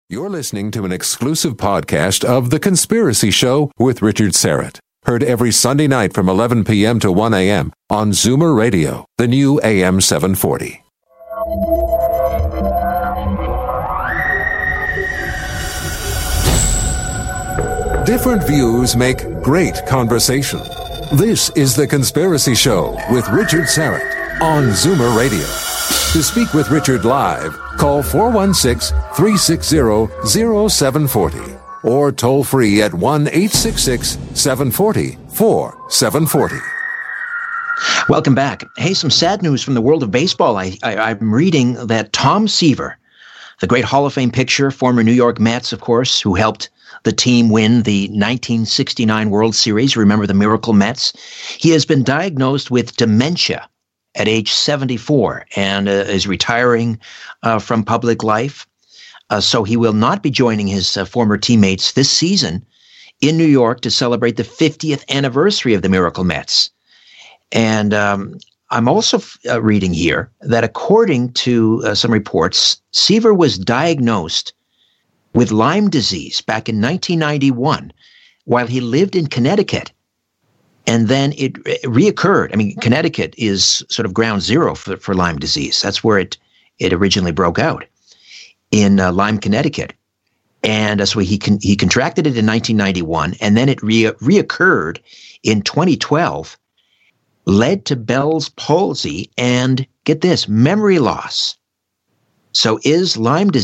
You're listening to an exclusive podcast of The Conspiracy Show with Richard Syrett. Heard every Sunday night from 11 p.m. to 1 a.m. on Zoomer Radio, the new AM 740. Different views make great conversation. This is The Conspiracy Show with Richard Syrett on Zoomer Radio. To speak with Richard live, call 416-360-0740 or toll free at 1-866-740-4740. Welcome back. Hey, some sad news from the world of baseball. I'm reading that Tom Seaver, the great Hall of Fame pitcher, former New York Mets, of course, who helped the team win the 1969 World Series. Remember the Miracle Mets? He has been diagnosed with dementia at age 74 and is retiring from public life. So he will not be joining his former teammates this season in New York to celebrate the 50th anniversary of the Miracle Mets. And I'm also reading here that according to some reports, Seaver was diagnosed with Lyme disease back in 1991 while he lived in Connecticut. And then it reoccurred. I mean, Connecticut is sort of ground zero for Lyme disease. That's where it originally broke out, in Lyme, Connecticut. And so he contracted it in 1991, and then it reoccurred in 2012, led to Bell's palsy and, get this, memory loss. So is Lyme disease